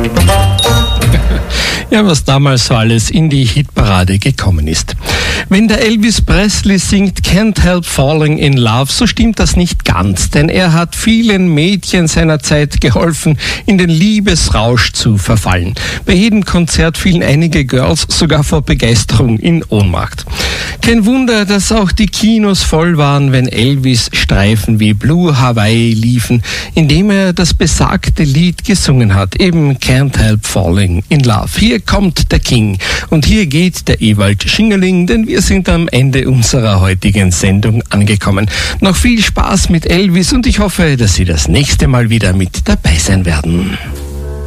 Ja, was damals so alles in die Hitparade gekommen ist. Wenn der Elvis Presley singt Can't Help Falling in Love, so stimmt das nicht ganz, denn er hat vielen Mädchen seiner Zeit geholfen, in den Liebesrausch zu verfallen. Bei jedem Konzert fielen einige Girls sogar vor Begeisterung in Ohnmacht. Kein Wunder, dass auch die Kinos voll waren, wenn Elvis Streifen wie Blue Hawaii liefen, indem er das besagte Lied gesungen hat, eben Can't Help Falling in Love. Hier kommt der King und hier geht der Ewald Schingerling, denn wir sind am Ende unserer heutigen Sendung angekommen. Noch viel Spaß mit Elvis und ich hoffe, dass Sie das nächste Mal wieder mit dabei sein werden.